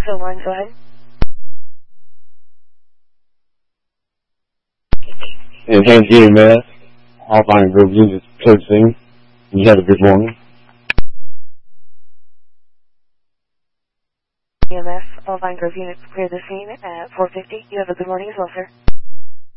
fill line, go ahead. Enhanced EMS, Alpine Grove units, clear scene. You have a good morning. EMS, Alpine Grove units, clear the scene at 4:50. You have a good morning as well, sir.